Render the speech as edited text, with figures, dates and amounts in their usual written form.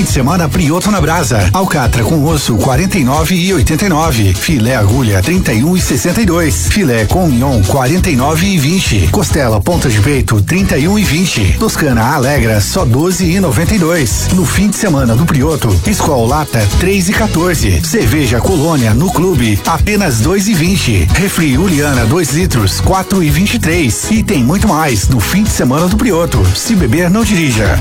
Fim de semana Prioto na Brasa. Alcatra com osso 49,89. Filé agulha 31,62. Filé com mignon 49,20. Costela ponta de peito 31,20. Toscana Alegra só 12,92. No fim de semana do Prioto, Skol Lata 3,14. Cerveja Colônia no clube apenas 2,20. Refri Juliana 2 litros 4,23. E tem muito mais no fim de semana do Prioto. Se beber, não dirija.